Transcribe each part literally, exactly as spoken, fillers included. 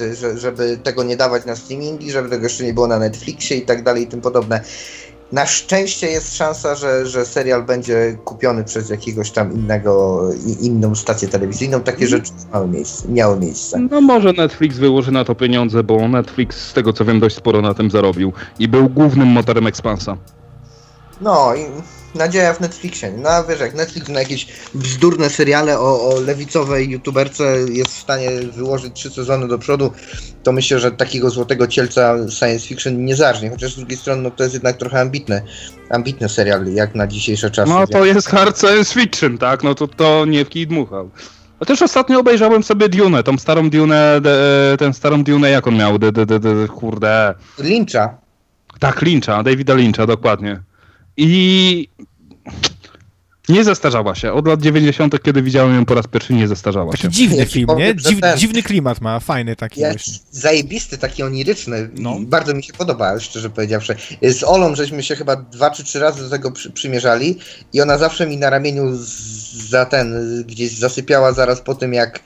że, żeby tego nie dawać na streamingi, żeby tego jeszcze nie było na Netflixie i tak dalej i tym podobne. Na szczęście jest szansa, że, że serial będzie kupiony przez jakiegoś tam innego, inną stację telewizyjną. Takie rzeczy miały miejsce. Miały miejsce. No może Netflix wyłoży na to pieniądze, bo Netflix, z tego co wiem, dość sporo na tym zarobił i był głównym motorem Expansa. No i nadzieja w Netflixie. No wiesz, jak Netflix na jakieś bzdurne seriale o, o lewicowej youtuberce jest w stanie wyłożyć trzy sezony do przodu, to myślę, że takiego złotego cielca science fiction nie zarżnie. Chociaż z drugiej strony no, to jest jednak trochę ambitny, ambitny serial, jak na dzisiejsze czasy. No to jest hard science fiction, tak? No to to nie w kij dmuchał. A też ostatnio obejrzałem sobie Dune, tą starą Dune, ten starą Dune, jak on miał? De, de, de, de, kurde. Lyncha. Tak, Lyncha, Davida Lyncha, dokładnie. I nie zestarzała się. Od lat dziewięćdziesiątych, kiedy widziałem ją po raz pierwszy, nie zestarzała się. Taki dziwny ja film, powiem, nie? Dziw, ten... Dziwny klimat ma, fajny taki. Ja, zajebisty, taki oniryczny. No. Bardzo mi się podoba, szczerze powiedziawszy. Z Olą żeśmy się chyba dwa czy trzy razy do tego przy, przymierzali i ona zawsze mi na ramieniu z, za ten, gdzieś zasypiała zaraz po tym, jak e,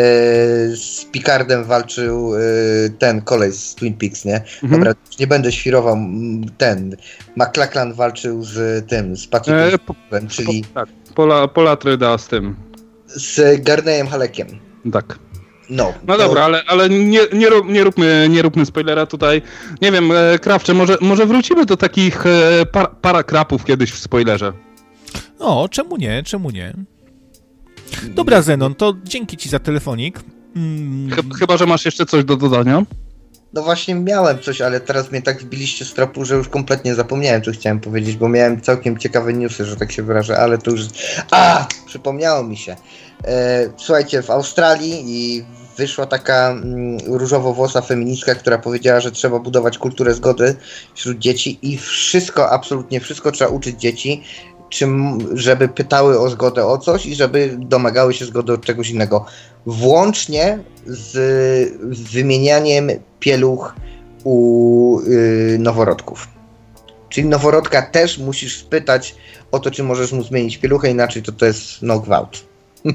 z Picardem walczył e, ten koleś z Twin Peaks, nie? Mhm. Dobra, nie będę świrował, ten McLachlan walczył z tym, z Patrickiem, e, czyli... Po, tak, Pola, Pola Treda z tym. Z Gardnerem Halekiem. Tak. No, no dobra, to... ale, ale nie, nie, rób, nie, róbmy, nie róbmy spoilera tutaj. Nie wiem, e, Krawcze, może, może wrócimy do takich e, par, parakrapów kiedyś w spoilerze. O, czemu nie, czemu nie? Dobra, Zenon, to dzięki ci za telefonik. Mm. Chyba, że masz jeszcze coś do dodania? No właśnie miałem coś, ale teraz mnie tak wbiliście z tropu, że już kompletnie zapomniałem, co chciałem powiedzieć, bo miałem całkiem ciekawe newsy, że tak się wyrażę, ale to już... A! Przypomniało mi się. E, słuchajcie, w Australii i wyszła taka mm, różowo-włosa feministka, która powiedziała, że trzeba budować kulturę zgody wśród dzieci i wszystko, absolutnie wszystko trzeba uczyć dzieci, czym, żeby pytały o zgodę o coś i żeby domagały się zgody od czegoś innego. Włącznie z wymienianiem pieluch u yy, noworodków. Czyli noworodka też musisz spytać o to, czy możesz mu zmienić pieluchę, inaczej to to jest no gwałt.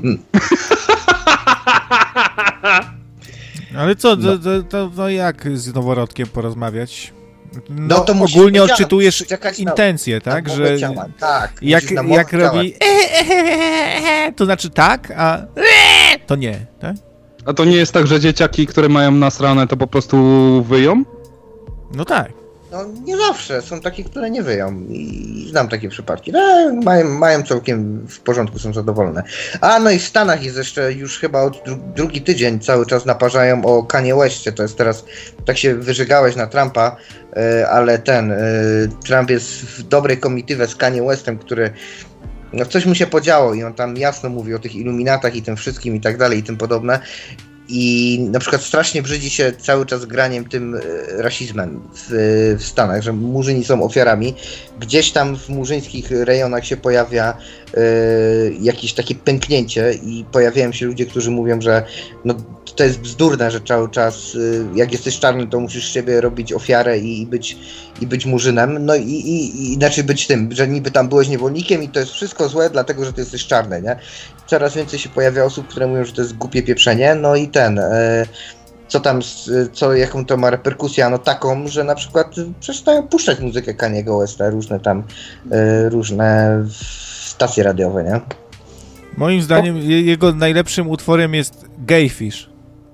Ale co, no. to, to, to, to jak z noworodkiem porozmawiać? No, no to ogólnie odczytujesz intencję, na, tak? Na że ciała. Tak, jak, jak robi e, e, e, e, to znaczy tak, a e, to nie, tak? A to nie jest tak, że dzieciaki, które mają nasrane, to po prostu wyją? No tak. No nie zawsze, są takie, które nie wyją i znam takie przypadki. No, mają, mają całkiem w porządku, są zadowolone. A no i w Stanach jest jeszcze już chyba od dru- drugi tydzień cały czas naparzają o Kanye Westie. To jest teraz, tak się wyżygałeś na Trumpa, yy, ale ten, yy, Trump jest w dobrej komitywie z Kanye Westem, który no coś mu się podziało i on tam jasno mówi o tych iluminatach i tym wszystkim i tak dalej i tym podobne. I na przykład strasznie brzydzi się cały czas graniem tym e, rasizmem w, w Stanach, że murzyni są ofiarami. Gdzieś tam w murzyńskich rejonach się pojawia e, jakieś takie pęknięcie i pojawiają się ludzie, którzy mówią, że no, to jest bzdurne, że cały czas e, jak jesteś czarny, to musisz z siebie robić ofiarę i, i, być, i być murzynem. No i, i, i inaczej być tym, że niby tam byłeś niewolnikiem i to jest wszystko złe, dlatego że ty jesteś czarny, nie? Coraz więcej się pojawia osób, które mówią, że to jest głupie pieprzenie, no i ten, e, co tam, co, jaką to ma reperkusję, no taką, że na przykład przestają puszczać muzykę Kaniego Westa, różne tam, e, różne stacje radiowe, nie? Moim zdaniem o. jego najlepszym utworem jest Gayfish.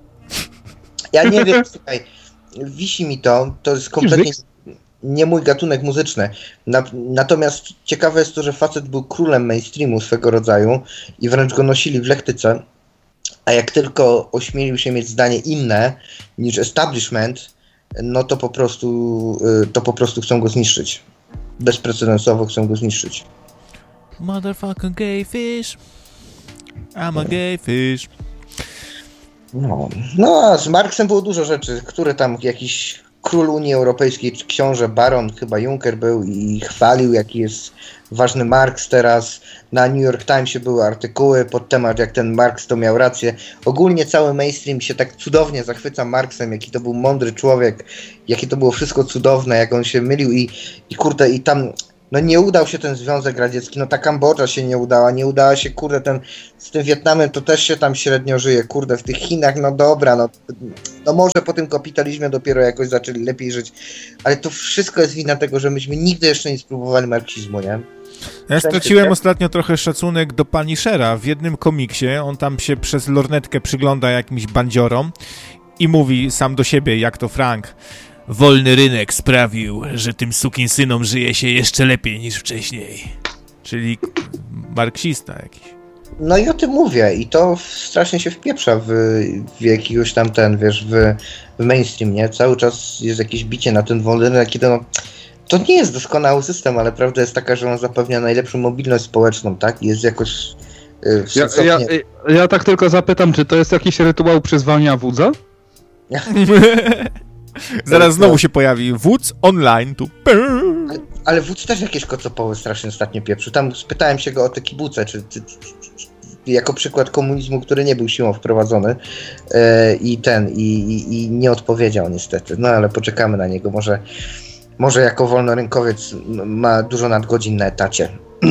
Ja nie wiem, słuchaj, wisi mi to, to jest kompletnie nie mój gatunek muzyczny. Natomiast ciekawe jest to, że facet był królem mainstreamu swego rodzaju i wręcz go nosili w lektyce, a jak tylko ośmielił się mieć zdanie inne niż establishment, no to po prostu to po prostu chcą go zniszczyć. Bezprecedensowo chcą go zniszczyć. Motherfucking gayfish. I'm a gayfish. No, no a z Marksem było dużo rzeczy, które tam jakiś król Unii Europejskiej, czy książę baron, chyba Juncker był i chwalił, jaki jest ważny Marks teraz. Na New York Timesie były artykuły pod temat, jak ten Marks to miał rację. Ogólnie cały mainstream się tak cudownie zachwyca Marksem, jaki to był mądry człowiek, jakie to było wszystko cudowne, jak on się mylił i, i kurde, i tam no nie udał się ten Związek Radziecki, no ta Kambodża się nie udała, nie udała się, kurde, ten, z tym Wietnamem to też się tam średnio żyje, kurde, w tych Chinach, no dobra, no, no może po tym kapitalizmie dopiero jakoś zaczęli lepiej żyć, ale to wszystko jest wina tego, że myśmy nigdy jeszcze nie spróbowali marksizmu, nie? Ja straciłem ostatnio trochę szacunek do Punishera. W jednym komiksie on tam się przez lornetkę przygląda jakimś bandziorom i mówi sam do siebie, jak to Frank. Wolny rynek sprawił, że tym sukinsynom żyje się jeszcze lepiej niż wcześniej. Czyli marksista jakiś. No i o tym mówię i to strasznie się wpieprza w, w jakiegoś tam ten, wiesz, w, w mainstream, nie? Cały czas jest jakieś bicie na ten wolny rynek, kiedy no, to nie jest doskonały system, ale prawda jest taka, że on zapewnia najlepszą mobilność społeczną, tak? Jest jakoś yy, ja, ja, ja tak tylko zapytam, czy to jest jakiś rytuał przyzwania wódza? Zaraz znowu się pojawi wódz online tu. Ale, ale wódz też jakieś kocopoły strasznie ostatnio pieprzy. Tam spytałem się go o te kibuce, czy, czy, czy, czy jako przykład komunizmu, który nie był siłą wprowadzony yy, i ten, i, i, i nie odpowiedział niestety. No ale poczekamy na niego, może Może jako wolnorynkowiec ma dużo nadgodzin na etacie.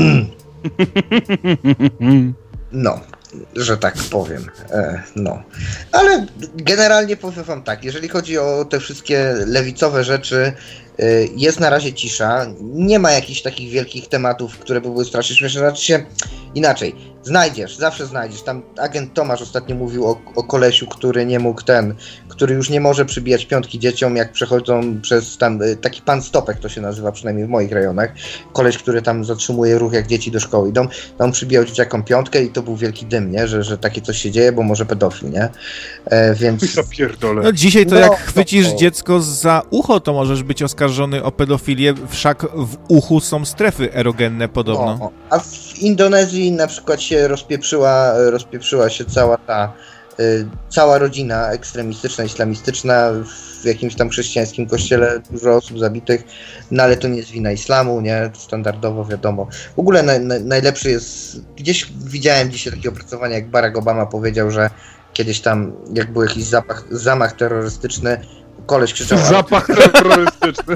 No, że tak powiem. E, no. Ale generalnie powiem wam tak, jeżeli chodzi o te wszystkie lewicowe rzeczy, e, jest na razie cisza. Nie ma jakichś takich wielkich tematów, które by były strasznie śmieszne. Znaczy się inaczej. Znajdziesz, zawsze znajdziesz. Tam agent Tomasz ostatnio mówił o, o kolesiu, który nie mógł ten, który już nie może przybijać piątki dzieciom, jak przechodzą przez tam, taki pan Stopek to się nazywa, przynajmniej w moich rejonach. Koleś, który tam zatrzymuje ruch, jak dzieci do szkoły idą. On przybijał dzieciakom piątkę i to był wielki dym, nie? Że, że takie coś się dzieje, bo może pedofil, nie? E, więc... Ja pierdolę. No dzisiaj to no, jak chwycisz to... dziecko za ucho, to możesz być oskarżony o pedofilię, wszak w uchu są strefy erogenne podobno. O, o. A w Indonezji na przykład się rozpieprzyła, rozpieprzyła się cała ta y, cała rodzina ekstremistyczna, islamistyczna w jakimś tam chrześcijańskim kościele, dużo osób zabitych, no ale to nie jest wina islamu, nie? Standardowo wiadomo. W ogóle na, na, najlepszy jest, gdzieś widziałem dzisiaj takie opracowanie, jak Barack Obama powiedział, że kiedyś tam, jak był jakiś zapach, zamach terrorystyczny, koleś krzyczał... Zapach terrorystyczny.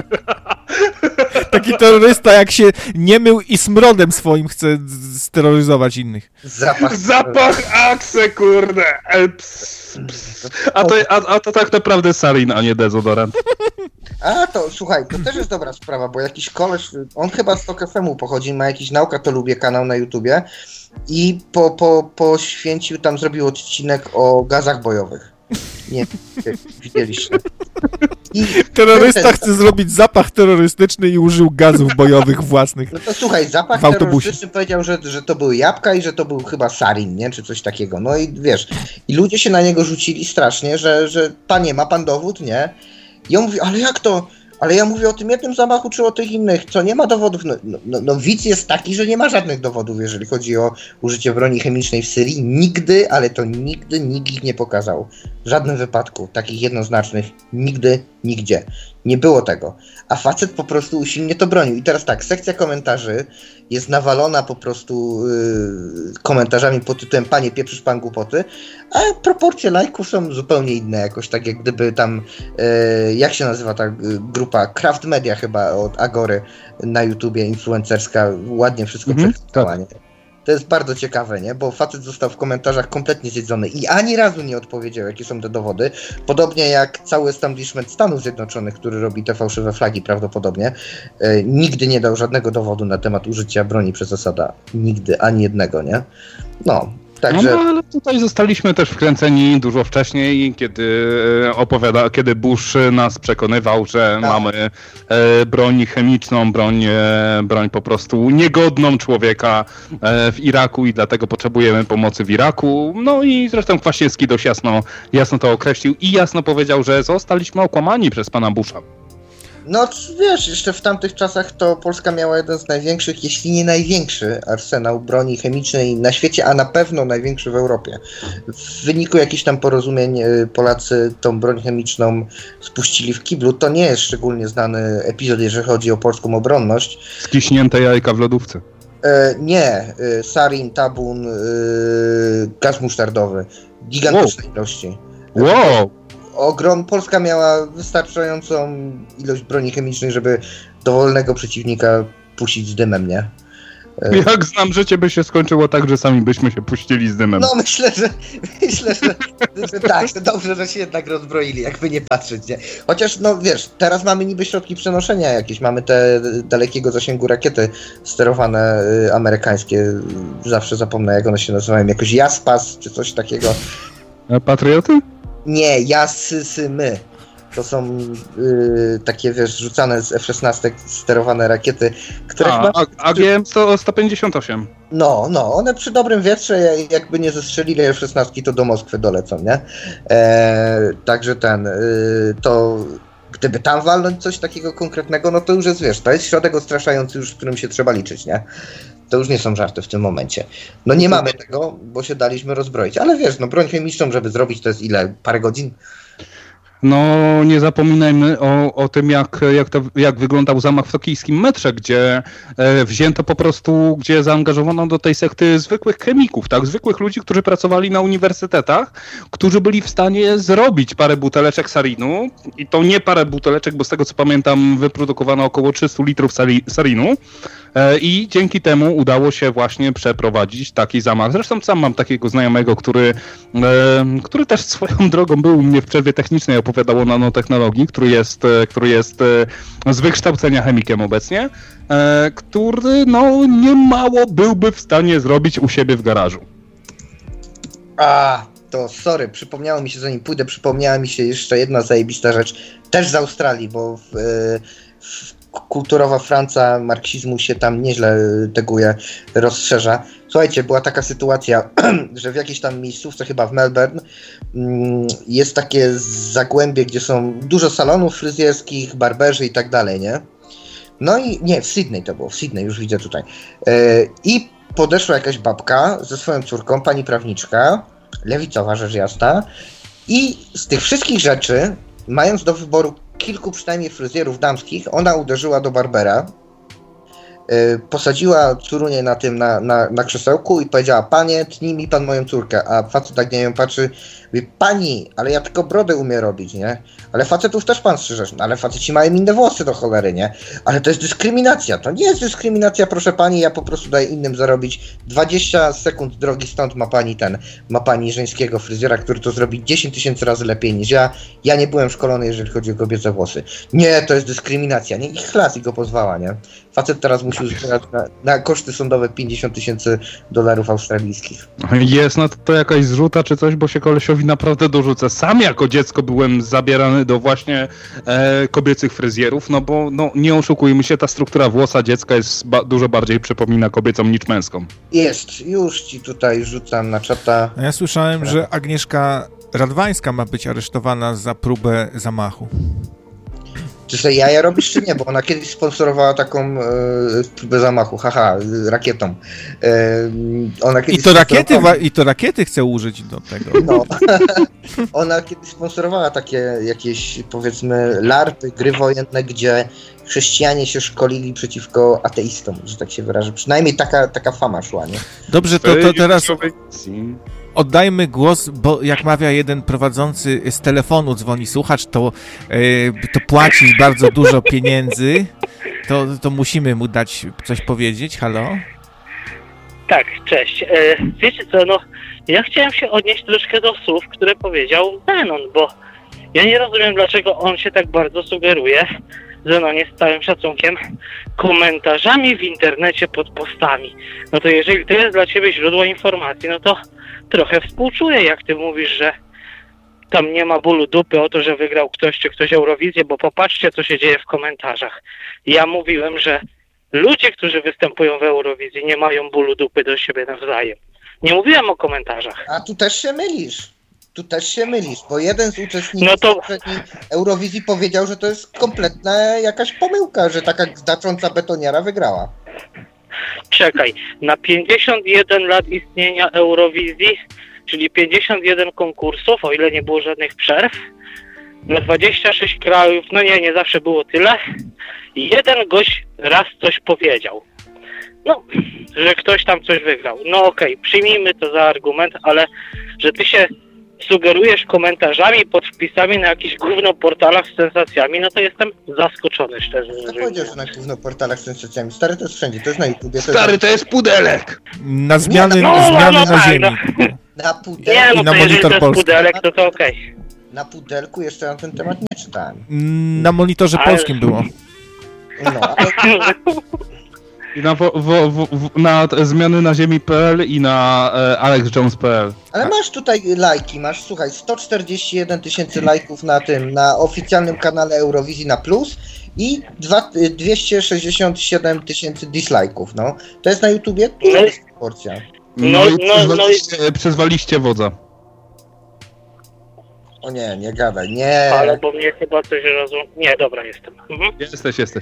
Taki terrorysta, jak się nie mył i smrodem swoim chce steroryzować innych. Zapach, Zapach akse, kurde. E, ps, ps. A, to, a, a to tak naprawdę sarin, a nie dezodorant. A to, słuchaj, to też jest dobra sprawa, bo jakiś koleś, on chyba z Tok F M u pochodzi, ma jakiś Nauka to Lubię kanał na YouTubie i po, po, poświęcił, tam zrobił odcinek o gazach bojowych. Nie, widzieliście. I Terrorysta ten, chce zrobić zapach terrorystyczny i użył gazów bojowych własnych. No to słuchaj, zapach terrorystyczny powiedział, że, że to były jabłka i że to był chyba sarin, nie? Czy coś takiego. No i wiesz, i ludzie się na niego rzucili strasznie, że, że panie, ma pan dowód, nie? I on mówi, ale jak to? Ale ja mówię o tym jednym zamachu, czy o tych innych, co nie ma dowodów. No, no, no, no widz jest taki, że nie ma żadnych dowodów, jeżeli chodzi o użycie broni chemicznej w Syrii. Nigdy, ale to nigdy nikt ich nie pokazał. W żadnym wypadku, takich jednoznacznych, nigdy, nigdzie. Nie było tego. A facet po prostu usilnie to bronił. I teraz tak, sekcja komentarzy jest nawalona po prostu yy, komentarzami pod tytułem panie, pieprzysz pan głupoty, a proporcje lajków są zupełnie inne jakoś, tak jak gdyby tam, yy, jak się nazywa ta grupa, Craft Media chyba od Agory na YouTubie, influencerska, ładnie wszystko mhm, przedstawiała, nie? To jest bardzo ciekawe, nie? Bo facet został w komentarzach kompletnie zjedzony i ani razu nie odpowiedział, jakie są te dowody. Podobnie jak cały establishment Stanów Zjednoczonych, który robi te fałszywe flagi prawdopodobnie, e, nigdy nie dał żadnego dowodu na temat użycia broni przez Asada. Nigdy, ani jednego, nie? No. Także... No, ale tutaj zostaliśmy też wkręceni dużo wcześniej, kiedy opowiada, kiedy Bush nas przekonywał, że tak. mamy e, broń chemiczną, broń, e, broń po prostu niegodną człowieka e, w Iraku i dlatego potrzebujemy pomocy w Iraku. No i zresztą Kwaśniewski dość jasno, jasno to określił i jasno powiedział, że zostaliśmy okłamani przez pana Busha. No wiesz, jeszcze w tamtych czasach to Polska miała jeden z największych, jeśli nie największy arsenał broni chemicznej na świecie, a na pewno największy w Europie. W wyniku jakichś tam porozumień Polacy tą broń chemiczną spuścili w kiblu. To nie jest szczególnie znany epizod, jeżeli chodzi o polską obronność. Skiśnięte jajka w lodówce. E, nie, e, sarin, tabun, e, gaz musztardowy. Gigantyczne wow. ilości. Wow! Ogrom, Polska miała wystarczającą ilość broni chemicznej, żeby dowolnego przeciwnika puścić z dymem, nie? Jak znam życie, by się skończyło tak, że sami byśmy się puścili z dymem. No myślę, że myślę, że, że tak, to dobrze, że się jednak rozbroili, jakby nie patrzeć, nie? Chociaż, no wiesz, teraz mamy niby środki przenoszenia jakieś, mamy te dalekiego zasięgu rakiety sterowane y, amerykańskie, zawsze zapomnę jak one się nazywają, jakoś Jaspas czy coś takiego. A Patrioty? Nie, Jasy-my. To są y, takie, wiesz, rzucane z F szesnaście sterowane rakiety, które A, chyba... A G M sto pięćdziesiąt osiem. No, no, one przy dobrym wietrze, jakby nie zestrzelili F szesnaście, to do Moskwy dolecą, nie? E, także ten, y, to gdyby tam walnąć coś takiego konkretnego, no to już jest, wiesz, to jest środek odstraszający już, z którym się trzeba liczyć, nie? To już nie są żarty w tym momencie. No nie mamy tego, bo się daliśmy rozbroić, ale wiesz, no broń chemiczną, żeby zrobić, to jest ile? Parę godzin? No nie zapominajmy o, o tym, jak, jak, to, jak wyglądał zamach w tokijskim metrze, gdzie e, wzięto po prostu, gdzie zaangażowano do tej sekty zwykłych chemików, tak, zwykłych ludzi, którzy pracowali na uniwersytetach, którzy byli w stanie zrobić parę buteleczek sarinu i to nie parę buteleczek, bo z tego co pamiętam wyprodukowano około trzysta litrów sari, sarinu e, i dzięki temu udało się właśnie przeprowadzić taki zamach. Zresztą sam mam takiego znajomego, który, e, który też swoją drogą był u mnie w przerwie technicznej, opowiadał o nanotechnologii, który jest, który jest z wykształcenia chemikiem obecnie, który no niemało byłby w stanie zrobić u siebie w garażu. A, to sorry, przypomniało mi się, zanim pójdę, przypomniała mi się jeszcze jedna zajebista rzecz, też z Australii, bo w, w kulturowa Francja marksizmu się tam nieźle teguje, rozszerza. Słuchajcie, była taka sytuacja, że w jakiejś tam miejscówce, chyba w Melbourne, jest takie zagłębie, gdzie są dużo salonów fryzjerskich, barberzy i tak dalej, nie? No i nie, w Sydney to było, w Sydney, już widzę tutaj. I podeszła jakaś babka ze swoją córką, pani prawniczka, lewicowa rzecz jasna, i z tych wszystkich rzeczy, mając do wyboru kilku przynajmniej fryzjerów damskich, ona uderzyła do barbera, yy, posadziła córunię na tym, na, na, na krzesełku i powiedziała: panie, tnij mi pan moją córkę, a facet tak na nią patrzy, mówi: pani, ale ja tylko brodę umiem robić, nie? Ale facetów też pan strzyżesz, no, ale faceci mają inne włosy do cholery, nie? Ale to jest dyskryminacja, to nie jest dyskryminacja, proszę pani, ja po prostu daję innym zarobić dwadzieścia sekund drogi stąd ma pani ten, ma pani żeńskiego fryzjera, który to zrobi dziesięć tysięcy razy lepiej niż ja, ja nie byłem szkolony, jeżeli chodzi o kobiece włosy. Nie, to jest dyskryminacja, nie? I chlas i go pozwała, nie? Facet teraz musiał zbierać na, na koszty sądowe pięćdziesiąt tysięcy dolarów australijskich. Jest na to jakaś zrzuta czy coś, bo się kolesiowi naprawdę dorzucę. Sam jako dziecko byłem zabierany do właśnie e, kobiecych fryzjerów, no bo no, nie oszukujmy się, ta struktura włosa dziecka jest ba- dużo bardziej przypomina kobiecą niż męską. Jest, już ci tutaj rzucam na czata. Ja słyszałem, że Agnieszka Radwańska ma być aresztowana za próbę zamachu. Czy sobie jaja robisz, czy nie? Bo ona kiedyś sponsorowała taką e, próbę zamachu, haha, rakietą. E, ona kiedyś I to, rakiety, sponsorowała... I to rakiety chce użyć do tego. No. Ona kiedyś sponsorowała takie jakieś, powiedzmy, larpy, gry wojenne, gdzie chrześcijanie się szkolili przeciwko ateistom, że tak się wyrażę. Przynajmniej taka, taka fama szła, nie? Dobrze, to, to teraz oddajmy głos, bo jak mawia jeden prowadzący, z telefonu dzwoni słuchacz, to, yy, to płaci bardzo dużo pieniędzy, to, to musimy mu dać coś powiedzieć. Halo? Tak, cześć. E, wiecie co, no ja chciałem się odnieść troszkę do słów, które powiedział Zenon, bo ja nie rozumiem, dlaczego on się tak bardzo sugeruje, Zenon jest z całym szacunkiem, komentarzami w internecie pod postami. No to jeżeli to jest dla ciebie źródło informacji, no to trochę współczuję, jak ty mówisz, że tam nie ma bólu dupy o to, że wygrał ktoś czy ktoś Eurowizję, bo popatrzcie, co się dzieje w komentarzach. Ja mówiłem, że ludzie, którzy występują w Eurowizji, nie mają bólu dupy do siebie nawzajem. Nie mówiłem o komentarzach. A tu też się mylisz. Tu też się mylisz, bo jeden z uczestników no to... Eurowizji powiedział, że to jest kompletna jakaś pomyłka, że taka znacząca betoniara wygrała. Czekaj, na pięćdziesiąt jeden lat istnienia Eurowizji, czyli pięćdziesiąt jeden konkursów, o ile nie było żadnych przerw, na dwadzieścia sześć krajów, no nie, nie zawsze było tyle, i jeden gość raz coś powiedział. No, że ktoś tam coś wygrał. No okej, okay, przyjmijmy to za argument, ale że ty się sugerujesz komentarzami pod wpisami na jakichś gówno portalach z sensacjami, no to jestem zaskoczony, szczerze Kto mówiąc. powiedział, że na gówno portalach z sensacjami? Stary, to jest wszędzie, to jest na YouTubie. To Stary, jest to jest pudelek! Na zmiany, no, no, zmiany no, na tak, ziemi. na, pudel... Nie, no I na to jeżeli Monitor to jest Polski. pudelek, to to okej. na pudelku jeszcze na ten temat nie czytałem. Na monitorze Ale- polskim było. No, ale I na, wo, wo, wo, w- na t- zmiany na ziemi kropka p l i na e, alex jones kropka p l. Ale masz tutaj lajki, masz, słuchaj, sto czterdzieści jeden tysięcy lajków na tym, na oficjalnym kanale Eurowizji na plus i dwa, dwieście sześćdziesiąt siedem tysięcy dislike'ów, no. To jest na YouTubie duża No i- dysproporcja. No, No, i no, przyzwaliście, przyzwaliście wodza. O nie, nie gadaj, nie. Ale bo mnie chyba coś rozum... Nie, dobra, jestem. Mhm. Jesteś, jesteś.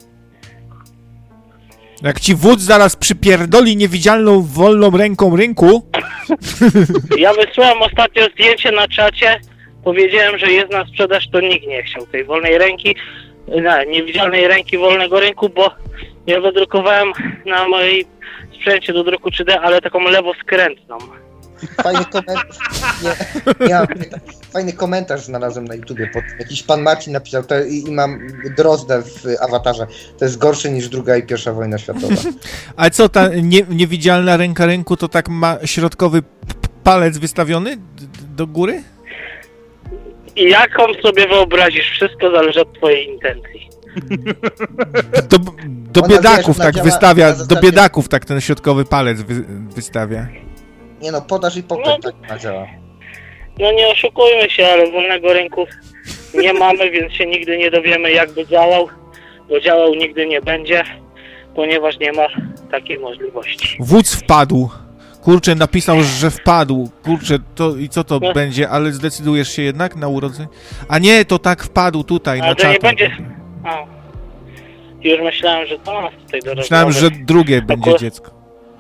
Jak ci wódz zaraz przypierdoli niewidzialną, wolną ręką rynku, Ja wysłałem ostatnio zdjęcie na czacie, powiedziałem, że jest na sprzedaż, to nikt nie chciał tej wolnej ręki, nie, niewidzialnej ręki wolnego rynku, bo ja wydrukowałem na mojej sprzęcie do druku trzy D, ale taką lewoskrętną. Fajny komentarz. Nie, ja, fajny komentarz znalazłem na YouTubie. Pod, jakiś pan Marcin napisał to i, i mam drozdę w awatarze. To jest gorsze niż druga i pierwsza wojna światowa. a co ta nie, niewidzialna ręka rynku, to tak ma środkowy p- palec wystawiony d- do góry? I jaką sobie wyobrazisz, wszystko zależy od twojej intencji. Do, do Ona, biedaków wiesz, ona tak działa wystawia, na do zasadzie- biedaków tak ten środkowy palec wy, wystawia. Nie no, podaż i popyt tak ma działa. No nie oszukujmy się, ale wolnego rynku nie mamy, więc się nigdy nie dowiemy, jakby działał, bo działał nigdy nie będzie, ponieważ nie ma takiej możliwości. Wódz wpadł. Kurczę, napisał, że wpadł. Kurczę, to i co to będzie? Ale zdecydujesz się jednak na urodzenie? A nie, to tak wpadł tutaj Ale na to nie czat. będzie... A. Już myślałem, że to nas tutaj do Myślałem, że rozmowy. drugie będzie Akurat- dziecko.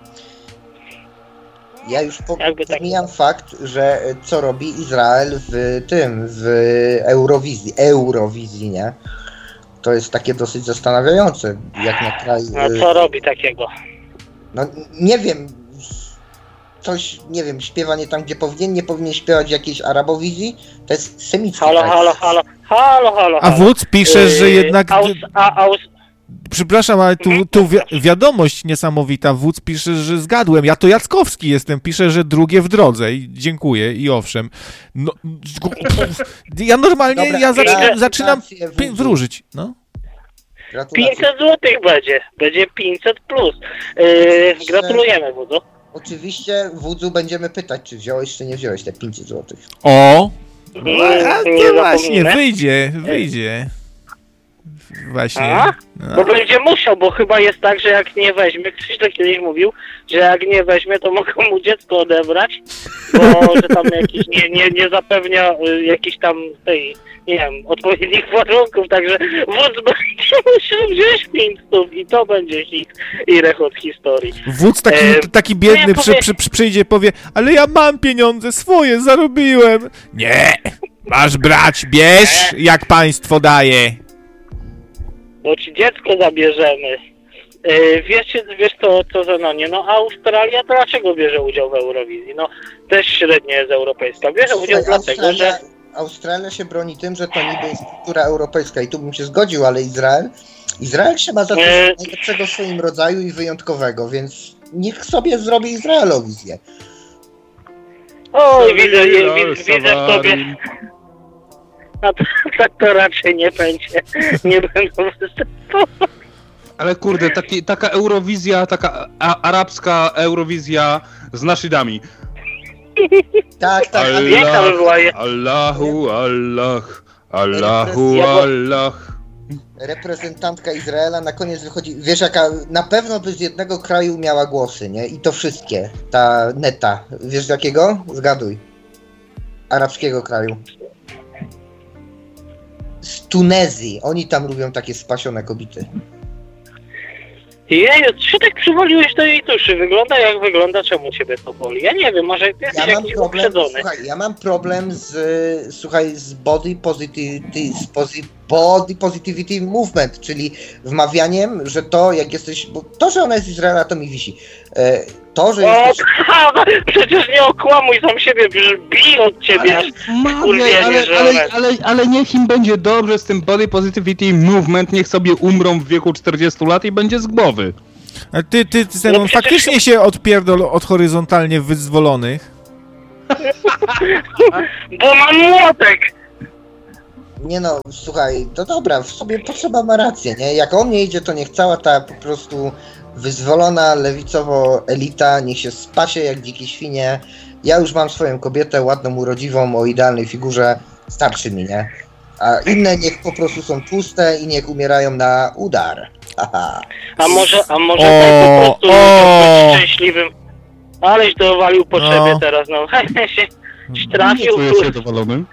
Ja już po, Jakby tak- pomijam fakt, że co robi Izrael w tym, w Eurowizji, Eurowizji, nie? To jest takie dosyć zastanawiające, jak na kraj... No co robi takiego? No nie wiem, coś, nie wiem, śpiewa nie tam, gdzie powinien, nie powinien śpiewać w jakiejś Arabowizji, to jest semicki Halo, kraj. halo, halo, halo, halo, A halo. wódz pisze, że Yy, jednak... Aus, a, aus, Przepraszam, ale tu, tu wi- wiadomość niesamowita. Wódz pisze, że zgadłem. Ja to Jackowski jestem. Pisze, że drugie w drodze. I dziękuję. I owszem. No, ja normalnie, Dobra, ja zaczynam, gratulacje zaczynam wódzu. pi- wróżyć. No. Gratulacje. pięćset złotych będzie, będzie pięćset plus. Yy, gratulujemy, Wódzu. Oczywiście wódzu będziemy pytać, czy wziąłeś, czy nie wziąłeś te pięćset złotych. O! Mm, A nie to właśnie, zapomnimy. wyjdzie, wyjdzie. Właśnie. A? No. Bo będzie musiał, bo chyba jest tak, że jak nie weźmie, Krzysztof kiedyś mówił, że jak nie weźmie, to mogą mu dziecko odebrać, bo że tam jakiś nie, nie, nie zapewnia y, jakichś tam tej, nie wiem, odpowiednich warunków, także wódz będzie musiał wziąć pięć stów i to będzie hit i rechot historii. Wódz taki, E, taki biedny nie przy, powie- przy, przy, przyjdzie, powie, ale ja mam pieniądze swoje, zarobiłem. Nie, masz brać, bierz, jak państwo daje. Bo ci dziecko zabierzemy. Yy, wiesz, wiesz to, co za no nie, no Australia dlaczego bierze udział w Eurowizji? No też średnio jest europejska. Bierze udział Słuchaj, dlatego, że... Australia, Australia się broni tym, że to niby jest kultura europejska i tu bym się zgodził, ale Izrael, Izrael się ma za coś Nie. najlepszego w swoim rodzaju i wyjątkowego, więc niech sobie zrobi Izraelowizję. Oj, widzę, widzę, widzę w tobie... No to, tak to raczej nie będzie. Nie będą występować. Ale kurde, taki, taka Eurowizja, taka a, arabska Eurowizja z naszydami. Tak, tak, ale Jaka by Allah, była je- Allahu, Allah, Allahu, Ja bo- Allah. reprezentantka Izraela na koniec wychodzi, wiesz jaka, na pewno by z jednego kraju miała głosy, nie? I to wszystkie, ta neta. Wiesz z jakiego? Zgaduj. Arabskiego kraju. Z Tunezji. Oni tam lubią takie spasione kobiety. Jeju, czy tak przywaliłeś do jej duszy? Wygląda jak wygląda, czemu ciebie to boli? Ja nie wiem, może ty jesteś Ja mam jakiś problem, uprzedzony. słuchaj, ja mam problem z, słuchaj, z body positivity, z pozy, Body Positivity Movement, czyli wmawianiem, że to, jak jesteś... Bo to, że ona jest z Izraela, to mi wisi. To, że O, jesteś... przecież nie okłamuj sam siebie, przecież bij od ciebie. Ale, ale, ale, ale, ale niech im będzie dobrze z tym Body Positivity Movement, niech sobie umrą w wieku czterdziestu lat i będzie z głowy. A ty, ty, ty Zenon, No przecież- faktycznie się odpierdol od horyzontalnie wyzwolonych. Bo mam młotek! Nie no, słuchaj, to dobra, w sobie potrzeba ma rację, nie? Jak o mnie idzie, to niech cała ta po prostu wyzwolona lewicowo elita, niech się spasie jak dzikie świnie. Ja już mam swoją kobietę, ładną, urodziwą, o idealnej figurze, starczy mi, nie? A inne niech po prostu są tłuste i niech umierają na udar. Haha. A może, a może O, daj po prostu o. być szczęśliwym. Aleś dowalił po No. sobie teraz, no. się trafił. Czuję się dowolony.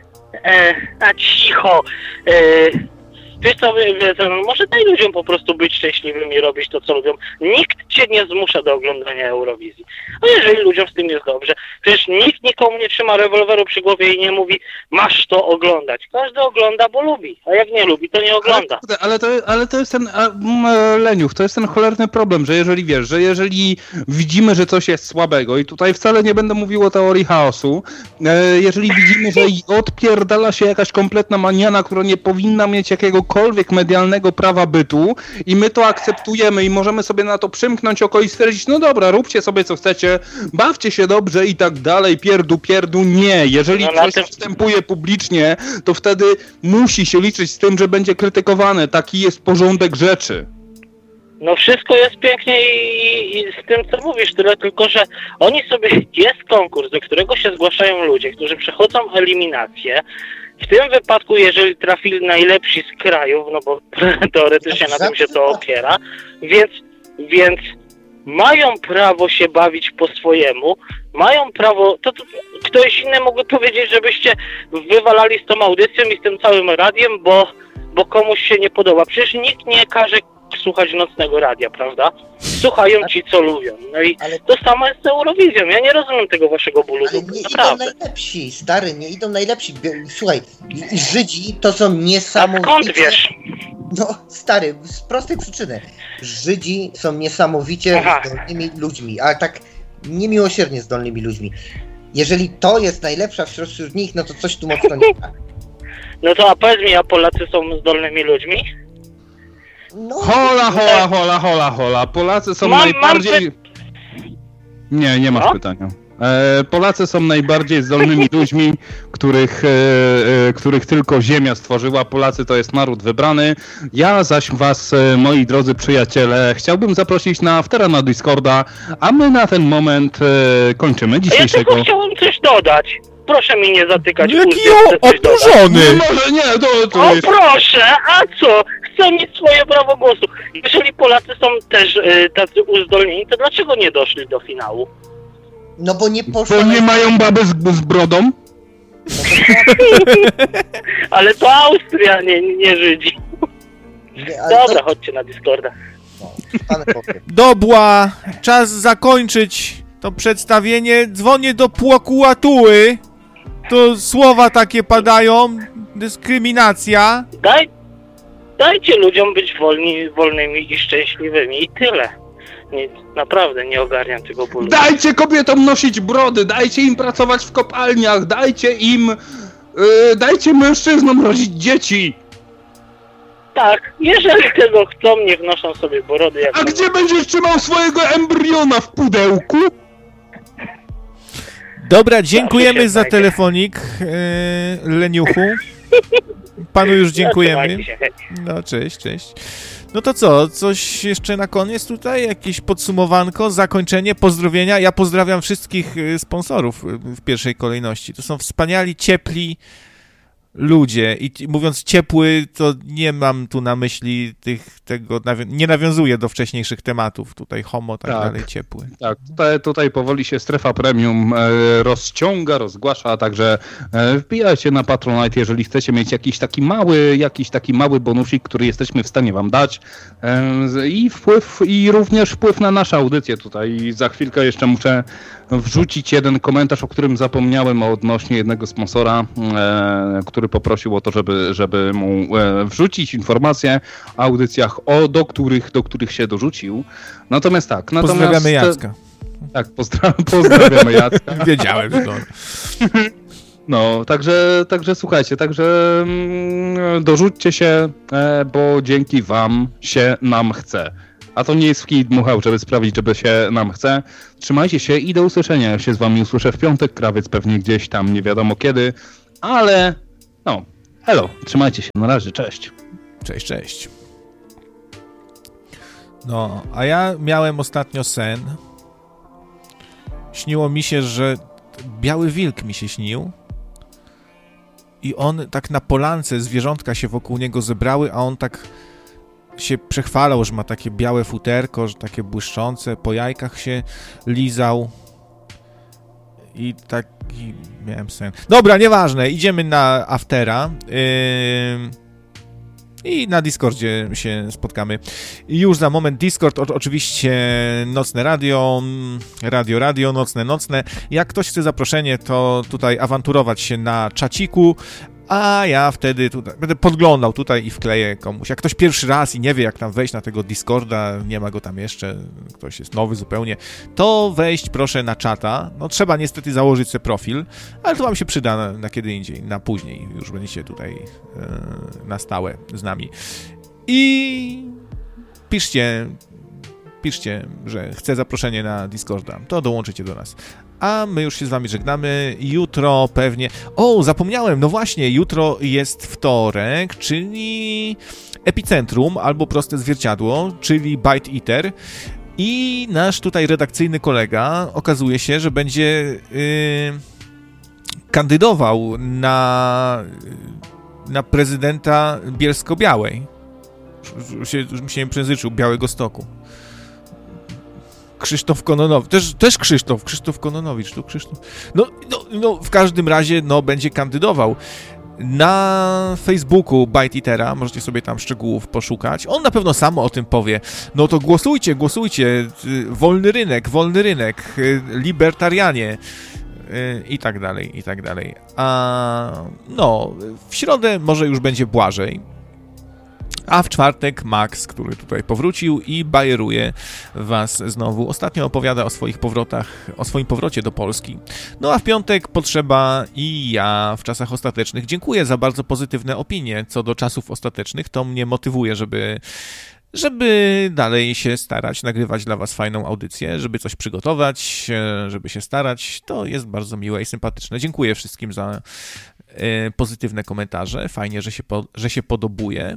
E, a cicho. E, wiesz co, wie- wie co, no, może daj ludziom po prostu być szczęśliwymi i robić to, co lubią. Nikt cię nie zmusza do oglądania Eurowizji. A jeżeli ludziom z tym jest dobrze, przecież nikt nikomu nie trzyma rewolweru przy głowie i nie mówi, masz to oglądać. Każdy ogląda, bo lubi. A jak nie lubi, to nie ogląda. Ale, ale, to, ale to jest ten, a, mm, Leniuch, to jest ten cholerny problem, że jeżeli wiesz, że jeżeli widzimy, że coś jest słabego i tutaj wcale nie będę mówił o teorii chaosu, e, jeżeli widzimy, że odpierdala się jakaś kompletna maniana, która nie powinna mieć jakiegokolwiek medialnego prawa bytu i my to akceptujemy i możemy sobie na to przymknąć oko i stwierdzić, no dobra, róbcie sobie co chcecie, bawcie się dobrze i tak dalej, pierdu, pierdu, nie. Jeżeli No na coś tym- występuje publicznie, to wtedy musi się liczyć z tym, że będzie krytykowane. Taki jest porządek rzeczy. No wszystko jest pięknie i, i z tym, co mówisz, tyle tylko, że oni sobie, jest konkurs, do którego się zgłaszają ludzie, którzy przechodzą eliminację. W tym wypadku, jeżeli trafili najlepsi z krajów, no bo teoretycznie na tym się to opiera, więc, więc mają prawo się bawić po swojemu, mają prawo, to, to ktoś inny mógłby powiedzieć, żebyście wywalali z tą audycją i z tym całym radiem, bo, bo komuś się nie podoba. Przecież nikt nie każe słuchać nocnego radia, prawda? Słuchają ci, co lubią. No i Ale- to samo jest z Eurowizją. Ja nie rozumiem tego waszego bólu Ale dupy, nie idą naprawdę. najlepsi, stary, nie idą najlepsi. Bie- Słuchaj, Żydzi to są A niesamowici... skąd wiesz? No, stary, z prostej przyczyny. Żydzi są niesamowicie Aha. zdolnymi ludźmi, ale tak niemiłosiernie zdolnymi ludźmi. Jeżeli to jest najlepsza wśród nich, no to coś tu mocno nie tak. No to a powiedz mi, a Polacy są zdolnymi ludźmi? No, Hola, hola, hola, hola, hola. Polacy są Mam- mam najbardziej... Nie, nie masz No? pytania. E, Polacy są najbardziej zdolnymi ludźmi, których, e, e, których tylko ziemia stworzyła. Polacy to jest naród wybrany. Ja zaś was, e, moi drodzy przyjaciele, chciałbym zaprosić na aftera na Discorda, a my na ten moment e, kończymy A ja dzisiejszego... tylko chciałem coś dodać. Proszę mi nie zatykać Jaki ust, jak chcę coś dodać. oburzony! Nie, może nie, to, to O jest... proszę, a co? Chcę mieć swoje prawo głosu. Jeżeli Polacy są też y, tacy uzdolnieni, to dlaczego nie doszli do finału? no bo nie poszło... Bo nie mają baby z, z brodą? Ale to Austria, nie, nie Żydzi. Nie, ale Dobra, chodźcie na Discorda. To, no, pan powie. Dobła, czas zakończyć to przedstawienie. Dzwonię do prokuratury. To słowa takie padają. Dyskryminacja. Daj, dajcie ludziom być wolni, wolnymi i szczęśliwymi i tyle. Nie, naprawdę nie ogarniam tego bólu. Dajcie kobietom nosić brody, dajcie im pracować w kopalniach, dajcie im... Yy, dajcie mężczyznom rodzić dzieci. Tak, jeżeli tego chcą, niech noszą sobie borody jak A będą. gdzie będziesz trzymał swojego embriona, w pudełku? Dobra, dziękujemy się za znajdzie. telefonik, yy, Leniuchu. Panu już dziękujemy. Trzymajcie się, hej. No, cześć, cześć. No to co, coś jeszcze na koniec tutaj? Jakieś podsumowanko, zakończenie, pozdrowienia? Ja pozdrawiam wszystkich y, sponsorów y, w pierwszej kolejności. To są wspaniali, ciepli ludzie. I ci- mówiąc ciepły, to nie mam tu na myśli tych, tego, nawią- nie nawiązuję do wcześniejszych tematów. Tutaj homo, tak, Tak. dalej, ciepły. Tak, tutaj, tutaj powoli się strefa premium e, rozciąga, rozgłasza, także e, wbijajcie na Patronite, jeżeli chcecie mieć jakiś taki mały, jakiś taki mały bonusik, który jesteśmy w stanie wam dać e, z- i wpływ, i również wpływ na nasze audycje tutaj. Za chwilkę jeszcze muszę wrzucić jeden komentarz, o którym zapomniałem, odnośnie jednego sponsora, e, który który poprosił o to, żeby, żeby mu e, wrzucić informacje o audycjach, o, do, których, do których się dorzucił. Natomiast tak. Natomiast, pozdrawiamy Jacka. Tak, pozdra pozdrawiamy Jacka. Wiedziałem, no. No, także, także słuchajcie, także mm, dorzućcie się, e, bo dzięki wam się nam chce. A to nie jest w kij dmuchał, żeby sprawdzić, żeby się nam chce. Trzymajcie się i do usłyszenia. Ja się z wami usłyszę w piątek, krawiec pewnie gdzieś tam, nie wiadomo kiedy, ale no, hello, trzymajcie się, na razie, cześć. Cześć, cześć. No, a ja miałem ostatnio sen. Śniło mi się, że biały wilk mi się śnił i on tak na polance, zwierzątka się wokół niego zebrały, a on tak się przechwalał, że ma takie białe futerko, że takie błyszczące, po jajkach się lizał i taki miałem sen. Dobra, nieważne, idziemy na aftera yy... i na Discordzie się spotkamy. I już za moment Discord, o, oczywiście nocne radio, radio, radio, nocne, nocne. Jak ktoś chce zaproszenie, to tutaj awanturować się na czaciku, a ja wtedy tutaj będę podglądał tutaj i wkleję komuś. Jak ktoś pierwszy raz i nie wie, jak tam wejść na tego Discorda, nie ma go tam jeszcze, ktoś jest nowy zupełnie, to wejść proszę na czata. No trzeba niestety założyć sobie profil, ale to wam się przyda na, na kiedy indziej, na później. Już będziecie tutaj yy, na stałe z nami. I piszcie, piszcie, że chcę zaproszenie na Discorda, to dołączycie do nas. A my już się z wami żegnamy. Jutro pewnie... O, zapomniałem, no właśnie, jutro jest wtorek, czyli Epicentrum, albo Proste Zwierciadło, czyli Bite Eater. I nasz tutaj redakcyjny kolega okazuje się, że będzie yy, kandydował na, na prezydenta Bielsko-Białej. Już się, już mi się nie przejęzyczył, Białegostoku. Krzysztof Kononowicz, też, też Krzysztof, Krzysztof Kononowicz, tu Krzysztof, no, no, no w każdym razie, no, będzie kandydował. Na Facebooku Bite Eatera, możecie sobie tam szczegółów poszukać, on na pewno sam o tym powie, no to głosujcie, głosujcie, wolny rynek, wolny rynek, libertarianie i tak dalej, i tak dalej. A no, w środę może już będzie błażej. A w czwartek Max, który tutaj powrócił i bajeruje was znowu. Ostatnio opowiada o swoich powrotach, o swoim powrocie do Polski. No a w piątek Potrzeba i ja w czasach ostatecznych. Dziękuję za bardzo pozytywne opinie co do czasów ostatecznych. To mnie motywuje, żeby, żeby dalej się starać, nagrywać dla was fajną audycję, żeby coś przygotować, żeby się starać. To jest bardzo miłe i sympatyczne. Dziękuję wszystkim za y, pozytywne komentarze. Fajnie, że się, po, że się podobuje.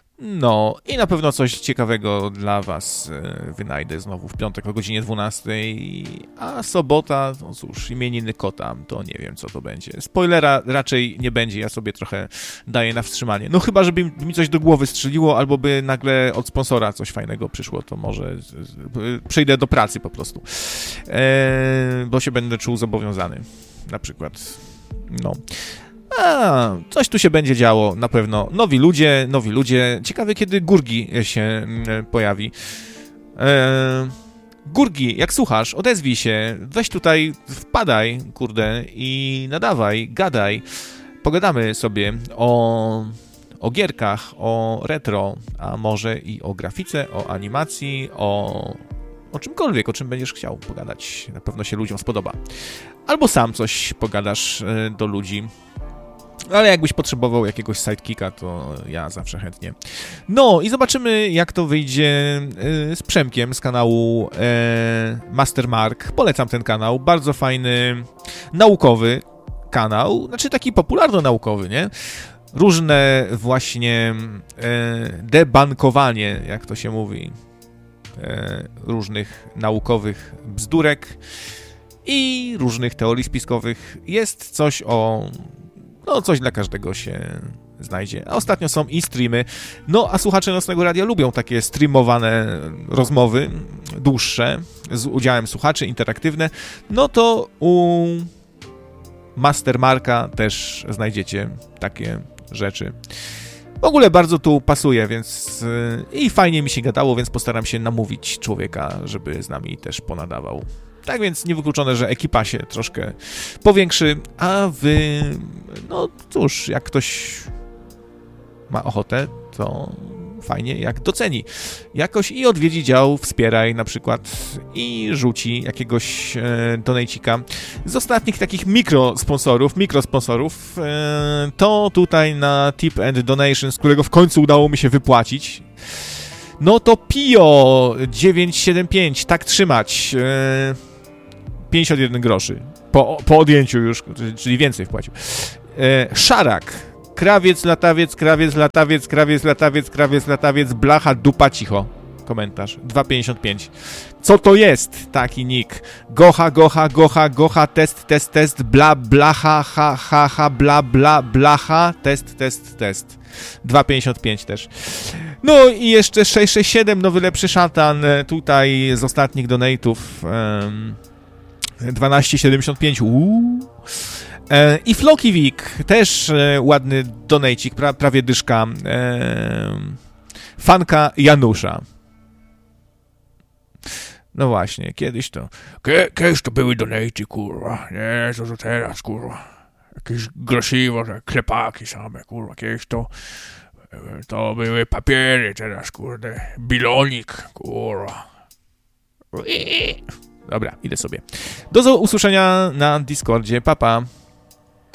No i na pewno coś ciekawego dla was wynajdę znowu w piątek o godzinie dwunastej, a sobota, no cóż, imieniny kota, to nie wiem co to będzie. Spoilera raczej nie będzie, ja sobie trochę daję na wstrzymanie. No chyba, żeby mi coś do głowy strzeliło, albo by nagle od sponsora coś fajnego przyszło, to może przejdę do pracy po prostu, eee, bo się będę czuł zobowiązany, na przykład, no. A, coś tu się będzie działo, na pewno. Nowi ludzie, nowi ludzie. Ciekawe, kiedy Gurgi się pojawi. Eee, Gurgi, jak słuchasz, odezwij się. Weź tutaj, wpadaj, kurde, i nadawaj, gadaj. Pogadamy sobie o, o gierkach, o retro, a może i o grafice, o animacji, o, o czymkolwiek, o czym będziesz chciał pogadać. Na pewno się ludziom spodoba. Albo sam coś pogadasz do ludzi. Ale jakbyś potrzebował jakiegoś sidekicka, to ja zawsze chętnie. No i zobaczymy, jak to wyjdzie z Przemkiem z kanału Mastermark. Polecam ten kanał, bardzo fajny, naukowy kanał, znaczy taki popularno-naukowy, nie? Różne właśnie debankowanie, jak to się mówi, różnych naukowych bzdurek i różnych teorii spiskowych. Jest coś o... No, coś dla każdego się znajdzie. A ostatnio są i streamy. No, a słuchacze Nocnego Radia lubią takie streamowane rozmowy, dłuższe, z udziałem słuchaczy, interaktywne. No to u Mastermarka też znajdziecie takie rzeczy. W ogóle bardzo tu pasuje, więc i fajnie mi się gadało, więc postaram się namówić człowieka, żeby z nami też ponadawał. Tak więc niewykluczone, że ekipa się troszkę powiększy, a wy, no cóż, jak ktoś ma ochotę, to fajnie, jak doceni jakoś i odwiedzi dział Wspieraj na przykład i rzuci jakiegoś e, donejcika. Z ostatnich takich mikrosponsorów, mikrosponsorów, e, to tutaj na Tip and Donation, z którego w końcu udało mi się wypłacić, no to Pio dziewięćset siedemdziesiąt pięć, tak trzymać, e, pięćdziesiąt jeden groszy, po, po odjęciu już, czyli więcej wpłacił. E, Szarak, krawiec, latawiec, krawiec, latawiec, krawiec, latawiec, krawiec, latawiec, blacha, dupa, cicho. Komentarz. dwa pięćdziesiąt pięć. Co to jest taki nick? Gocha, gocha, gocha, gocha, test, test, test, bla, blacha, ha, ha, ha, bla, bla, blacha, test, test, test. dwa pięćdziesiąt pięć też. No i jeszcze sześćset sześćdziesiąt siedem, nowy lepszy szatan, tutaj z ostatnich donate'ów. Um, dwanaście siedemdziesiąt pięć. Uuu. I Flokiwik, też e, ładny donejcik, pra, prawie dyszka. E, fanka Janusza. No właśnie, kiedyś to... Kie, kiedyś to były donejty, kurwa. Nie, to, to teraz, kurwa. Jakieś grosiwo, że klepaki same, kurwa. Kiedyś to... To były papiery, teraz, kurde. Bilonik, kurwa. Dobra, idę sobie. Do usłyszenia na Discordzie. Pa, pa.